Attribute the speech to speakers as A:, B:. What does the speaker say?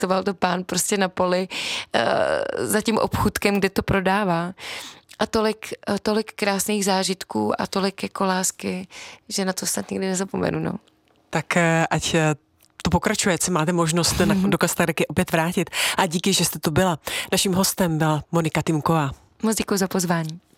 A: cestoval to pán prostě na poli za tím obchůdkem, kde to prodává. A tolik krásných zážitků a tolik jako lásky, že na to snad nikdy nezapomenu, no.
B: Tak ať to pokračuje, ať se máte možnost do Kostariky opět vrátit. A díky, že jste tu byla. Naším hostem byla Monika Tymková.
A: Moc děkuji za pozvání.